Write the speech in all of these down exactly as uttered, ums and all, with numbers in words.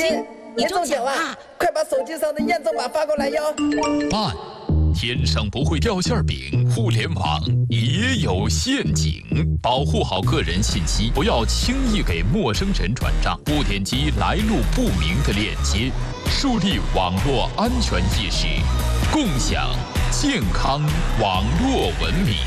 你中奖啦！快把手机上的验证码发过来哟。 慢，天上不会掉馅饼，互联网也有陷阱。保护好个人信息，不要轻易给陌生人转账，不点击来路不明的链接，树立网络安全意识，共享健康网络文明。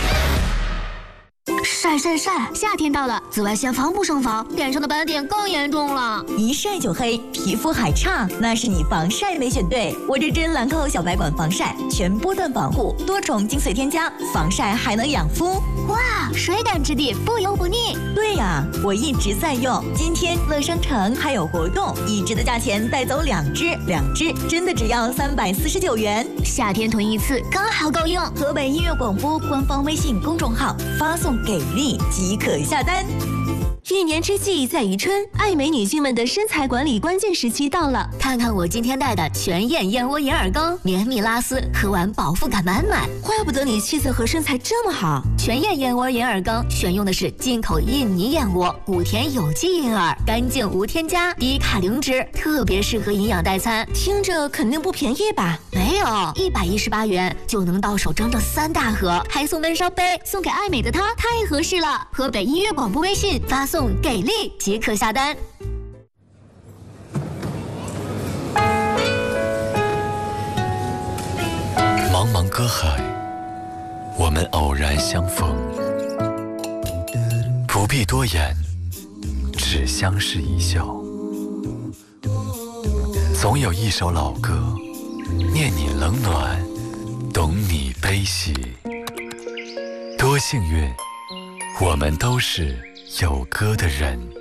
晒晒晒！夏天到了，紫外线防不胜防，脸上的斑点更严重了。 一晒就黑，皮肤还差，那是你防晒没选对。我这支兰蔻小白管防晒，全波段防护，多重精髓添加，防晒还能养肤。 哇，水感质地，不油不腻。 对呀，我一直在用。今天乐商城还有活动，一支的价钱带走两支，两支真的只要三百四十九元。 夏天囤一次刚好够用。 河北音乐广播官方微信公众号发送给力即可下单。 一年之计在于春，爱美女性们的身材管理关键时期到了。 看看我今天带的全燕燕窝银耳羹，绵密拉丝，喝完饱腹感满满。 怪不得你气色和身材这么好。 全燕燕窝银耳羹选用的是进口印尼燕窝，谷田有机银耳，干净无添加，低卡零脂，特别适合营养代餐。 听着肯定不便宜吧？ 没有，一百一十八元就能到手整整三大盒，还送闷烧杯，送给爱美的她太合适了。河北音乐广播微信发送给力即可下单。 茫茫歌海，我们偶然相逢，不必多言，只相视一笑。总有一首老歌，念你冷暖，懂你悲喜。多幸运，我们都是有歌的人。